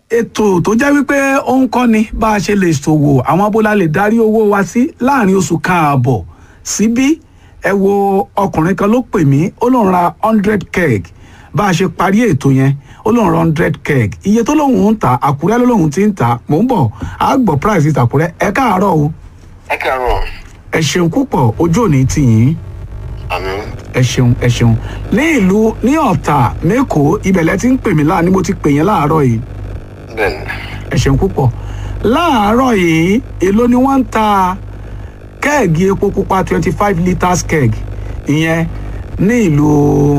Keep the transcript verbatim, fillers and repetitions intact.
ètò tó jẹ́ wípé ó ń kọ́ni bá a ṣe lè ṣòwò àwọn abúlé lè darí owó wa sí láàrin oṣù kan ààbọ̀ síbí ẹ wo ọkùnrin kan ló pè mí ó lóun ra hundred keg bá a ṣe parí ètò yẹn ó lóun ra hundred keg iye tó lóun ń ta àkúrẹ́ ló lóun ti ń ta mò ń bọ̀ á gbọ́ price ìtàkùrẹ́ ẹ káàárọ̀ o. ẹ káàárọ̀. ẹ ṣeun púpọ̀ ojú òní tì yín. àmín. ẹ ṣeun ẹ ṣeun ní ìlú ní ọ̀tà mẹ́kọ̀ọ́ ibẹ̀lẹ̀ tí ń pè mí láà ni mo ti pè yẹn láàárọ̀ yìí. bẹ́ẹ̀ni. ẹ ṣeun púpọ̀ láàárọ̀ yìí èló ni wọ́n ń ta kẹ́ẹ̀gì epo pupa twenty five litres keg ìyẹn ní ìlú